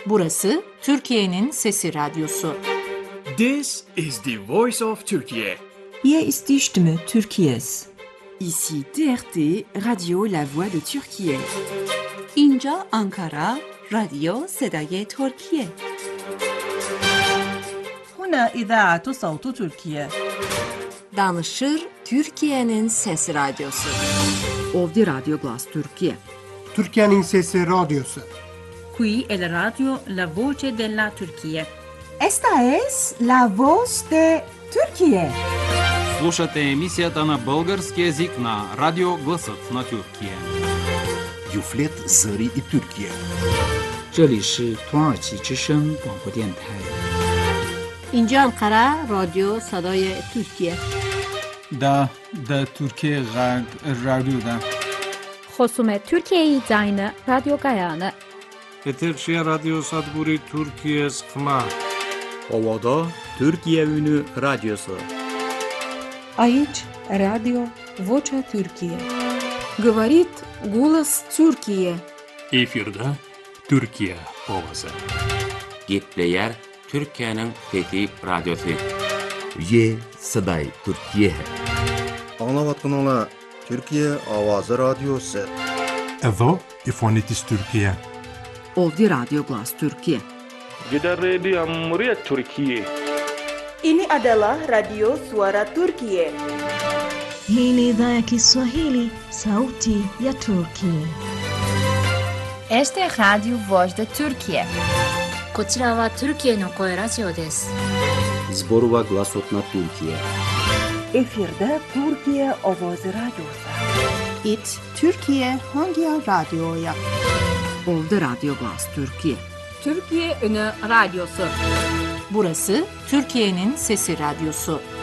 Burası Türkiye'nin Sesi Radyosu. This is the voice of Turkey. Hier ist die Stimme Türkiye's. Ici TRT, Radio La Voix de Türkiye. اینجا آنکارا، رادیو صدای ترکیه. هنا إذاعة صوت تركيا. Danışır Türkiye'nin Sesi Radyosu. Ovdi Radio Glas Türkiye. Türkiye'nin Sesi Radyosu. Qui è la radio La Voce della Turchia. Esta es La Voz de Türkiye. Слушате емисията на български език на Радио Гласът на Тюркия. Юфлет Зари и Türkiye. 这里是土耳其之声广播电台。 اینجا انقره رادیو صدای ترکیه. دا Türkiye Radyo'da. خصوم ترکیه زاین رادیو گایانه. Eterşehir Radyo Sadburi Türkiye Sıkma. Ovada Türkiye Ünü Radyosu. Aici Radio Vocea Türkiye. Говорит голос Türkiye. Efirde Türkiye Ovası. Gitleyer Türkiye'nin Fethi Radyosu. Ye Saday Türkiye. Anlavatkanala Türkiye Avazı Radyosu. Evo İfonitis Türkiye. Ovdi Radio Glas Türkiye. Gider Radio Muria Türkiye. Ini adalah Radio Suara Turkiye. Hii ni idhaa ya Kiswahili, Sauti ya Turkiye. Este es Radio Voz de Türkiye. こちらはトルキエの声ラジオです。 Zborova Glasot na Türkiye. Efirde Türkiye Ovoz Radyosu. It Türkiye hangi radyoya? Ovdi Radio Glas Türkiye. Türkiye Ünü Radyosu. Burası Türkiye'nin Sesi Radyosu.